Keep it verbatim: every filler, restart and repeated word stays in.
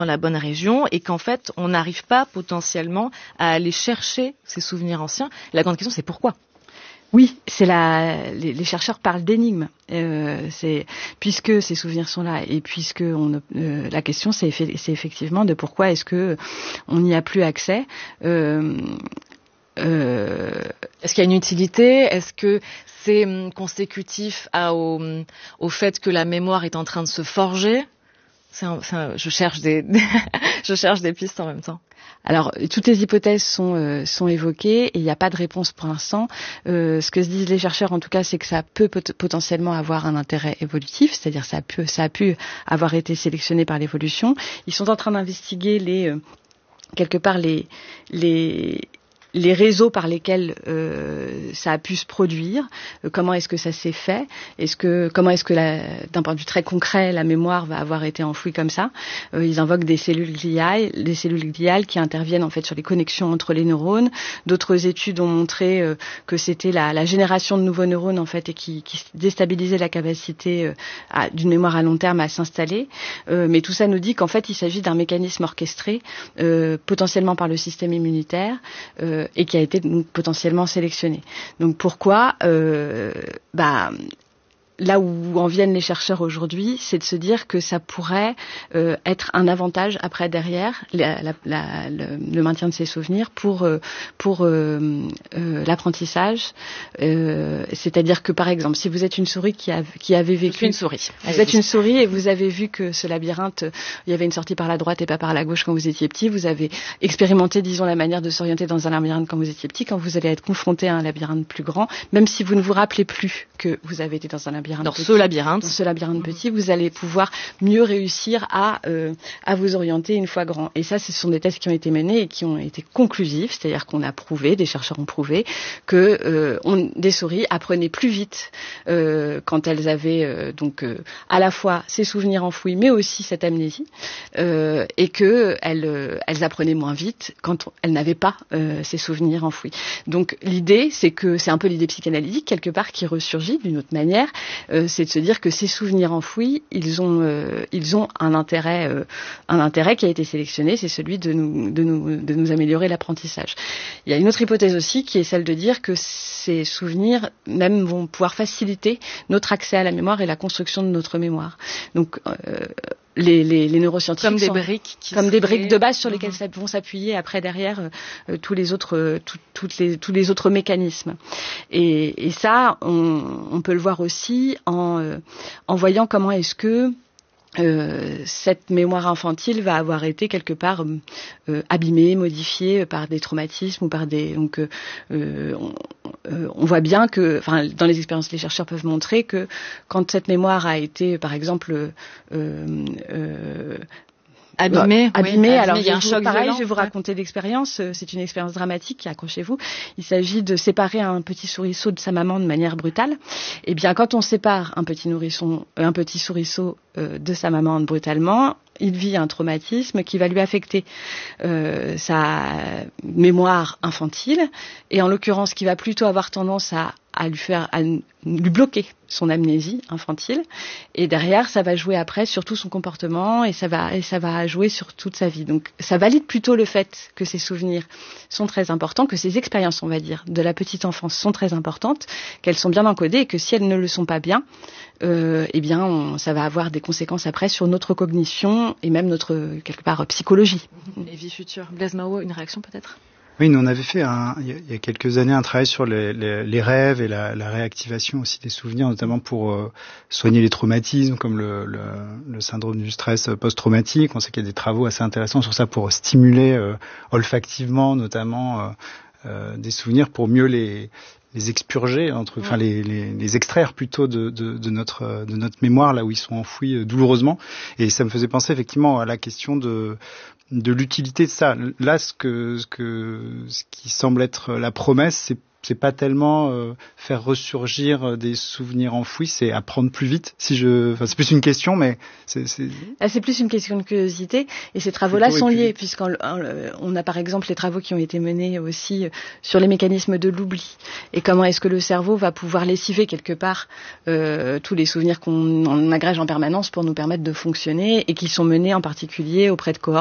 dans la bonne région et qu'en fait, on n'arrive pas potentiellement à aller chercher ces souvenirs anciens. La grande question, c'est pourquoi ? Oui, c'est la. Les, les chercheurs parlent d'énigmes. Euh, c'est puisque ces souvenirs sont là et puisque on, euh, la question, c'est, effe- c'est effectivement de pourquoi est-ce que on n'y a plus accès. Euh, euh... Est-ce qu'il y a une utilité ? Est-ce que c'est consécutif à, au, au fait que la mémoire est en train de se forger ? c'est un, c'est un, je cherche des, je cherche des pistes en même temps. Alors, toutes les hypothèses sont, euh, sont évoquées et il n'y a pas de réponse pour l'instant. Euh, ce que se disent les chercheurs, en tout cas, c'est que ça peut pot- potentiellement avoir un intérêt évolutif, c'est-à-dire ça a pu, ça a pu avoir été sélectionné par l'évolution. Ils sont en train d'investiguer les, euh, quelque part les, les, les réseaux par lesquels euh, ça a pu se produire, euh, comment est-ce que ça s'est fait, est-ce que comment est-ce que la, d'un point de vue très concret la mémoire va avoir été enfouie comme ça. Euh, ils invoquent des cellules gliales, des cellules gliales qui interviennent en fait sur les connexions entre les neurones. D'autres études ont montré euh, que c'était la, la génération de nouveaux neurones en fait et qui, qui déstabilisait la capacité euh, à, d'une mémoire à long terme à s'installer. Euh, mais tout ça nous dit qu'en fait il s'agit d'un mécanisme orchestré euh, potentiellement par le système immunitaire. Euh, et qui a été donc, potentiellement sélectionné. Donc pourquoi euh, bah, là où en viennent les chercheurs aujourd'hui, c'est de se dire que ça pourrait euh, être un avantage après derrière la, la, la, le, le maintien de ces souvenirs pour euh, pour euh, euh, l'apprentissage. Euh, c'est-à-dire que par exemple, si vous êtes une souris qui a qui avait vécu, Je suis une souris. Vous Allez, êtes une souris et vous avez vu que ce labyrinthe, il y avait une sortie par la droite et pas par la gauche quand vous étiez petit. Vous avez expérimenté, disons, la manière de s'orienter dans un labyrinthe quand vous étiez petit. Quand vous allez être confronté à un labyrinthe plus grand, même si vous ne vous rappelez plus que vous avez été dans un labyrinthe dans petit, ce labyrinthe, dans ce labyrinthe petit, vous allez pouvoir mieux réussir à euh, à vous orienter une fois grand. Et ça, ce sont des tests qui ont été menés et qui ont été conclusifs, c'est-à-dire qu'on a prouvé, des chercheurs ont prouvé que euh, on, des souris apprenaient plus vite euh, quand elles avaient euh, donc euh, à la fois ces souvenirs enfouis, mais aussi cette amnésie, euh, et que elles, euh, elles apprenaient moins vite quand on, elles n'avaient pas euh, ces souvenirs enfouis. Donc l'idée, c'est que c'est un peu l'idée psychanalytique quelque part qui ressurgit d'une autre manière. Euh, c'est de se dire que ces souvenirs enfouis, ils ont, euh, ils ont un intérêt, euh, un intérêt qui a été sélectionné, c'est celui de nous, de nous, de nous améliorer l'apprentissage. Il y a une autre hypothèse aussi qui est celle de dire que ces souvenirs même vont pouvoir faciliter notre accès à la mémoire et la construction de notre mémoire. Donc euh, les, les, les neuroscientifiques comme des sont, briques, qui comme seraient... des briques de base sur mmh. lesquelles vont s'appuyer après derrière euh, tous les autres, euh, tout, toutes les, tous les autres mécanismes. Et, et ça, on, on peut le voir aussi en, euh, en voyant comment est-ce que Euh, cette mémoire infantile va avoir été quelque part euh, abîmée, modifiée par des traumatismes ou par des donc euh, on, euh, on voit bien que, enfin, dans les expériences, les chercheurs peuvent montrer que quand cette mémoire a été, par exemple, euh, euh, Abîmé, bah, abîmé. Oui, alors il y a un vous, choc pareil, violent. Je vais vous raconter l'expérience. C'est une expérience dramatique. Accrochez-vous. Il s'agit de séparer un petit souriceau de sa maman de manière brutale. Eh bien, quand on sépare un petit nourrisson, un petit souriceau euh, de sa maman brutalement, il vit un traumatisme qui va lui affecter euh, sa mémoire infantile et en l'occurrence qui va plutôt avoir tendance à à lui faire à lui bloquer son amnésie infantile et derrière ça va jouer après sur tout son comportement et ça va et ça va jouer sur toute sa vie. Donc ça valide plutôt le fait que ces souvenirs sont très importants, que ces expériences, on va dire, de la petite enfance sont très importantes, qu'elles sont bien encodées et que si elles ne le sont pas bien, euh, eh bien on, ça va avoir des conséquences après sur notre cognition et même notre quelque part psychologie. Et vie future. Blaise Mao, une réaction peut-être? Oui, nous on avait fait un, il y a quelques années un travail sur les, les, les rêves et la, la réactivation aussi des souvenirs, notamment pour euh, soigner les traumatismes comme le, le, le syndrome du stress post-traumatique. On sait qu'il y a des travaux assez intéressants sur ça pour stimuler euh, olfactivement notamment euh, euh, des souvenirs pour mieux les les expurger, entre, enfin les, les, les extraire plutôt de, de, de notre de notre mémoire là où ils sont enfouis douloureusement. Et ça me faisait penser effectivement à la question de de l'utilité de ça. Là, ce que ce que ce qui semble être la promesse, c'est c'est pas tellement euh, faire ressurgir des souvenirs enfouis, c'est apprendre plus vite. Si je, enfin, c'est plus une question, mais c'est. C'est, ah, c'est plus une question de curiosité. Et ces travaux-là sont liés, puisqu'on on a par exemple les travaux qui ont été menés aussi sur les mécanismes de l'oubli et comment est-ce que le cerveau va pouvoir lessiver quelque part euh, tous les souvenirs qu'on en agrège en permanence pour nous permettre de fonctionner, et qui sont menés en particulier auprès de cohortes